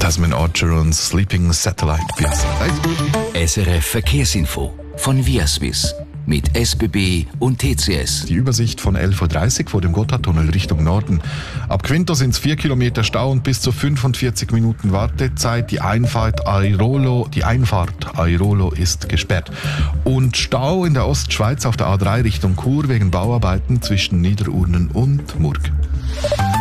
Desmond Archer und Sleeping Satellite. SRF Verkehrsinfo von Viaswiss mit SBB und TCS. Die Übersicht von 11.30 Uhr vor dem Gotthardtunnel Richtung Norden. Ab Quinto sind es 4 Kilometer Stau und bis zu 45 Minuten Wartezeit. Die Einfahrt Airolo ist gesperrt. Und Stau in der Ostschweiz auf der A3 Richtung Chur wegen Bauarbeiten zwischen Niederurnen und Murg.